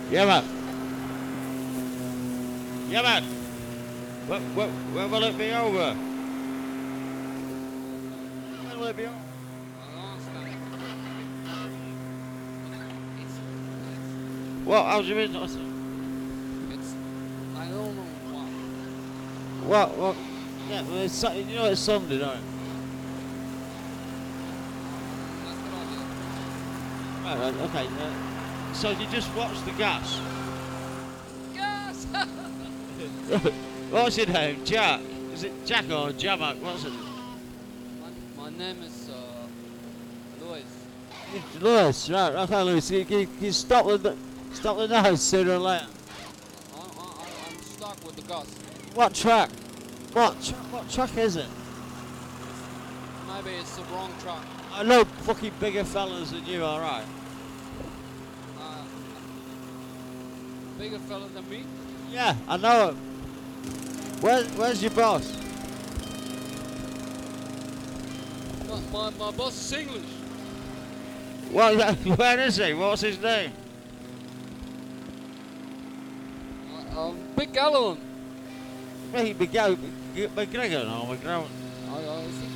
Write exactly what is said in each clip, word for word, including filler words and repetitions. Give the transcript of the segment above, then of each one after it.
Yeah, man. Yeah, man. When, when, when will it be over? When will it be over? What? How do you mean? What's it? It's, I don't know what. What? What? Yeah, well, it's, Su- you know it's Sunday, don't you? That's what I Right, right, okay. Uh, so you just watch the gas? did. Yes! What's your name? Jack? Is it Jack or Jamak? What's it? my, my name is uh, Louis. Lewis, right, okay, Lewis. You, you, you stop the stop the nose sooner or later. I, I, I'm stuck with the gas. What track? What tra- what track is it? Maybe it's the wrong track. I know fucking bigger fellas than you, alright. Uh, bigger fella than me. Yeah, I know him. Where, where's your boss? My, my, my boss is English. What, where is he? What's his name? Uh, um, Big Allen. Hey, McGregor, McGregor, no, McGregor. I, I think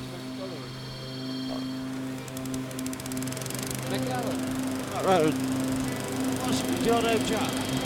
McCullough. McAllen. Right, right. What's your name, Jack?